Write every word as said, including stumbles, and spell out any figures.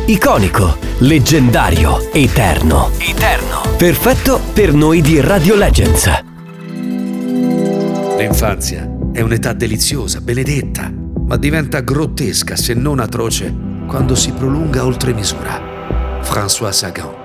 Iconico, leggendario, eterno. Eterno. Perfetto per noi di Radio Legends. L'infanzia è un'età deliziosa, benedetta, ma diventa grottesca se non atroce quando si prolunga oltre misura. François Sagan.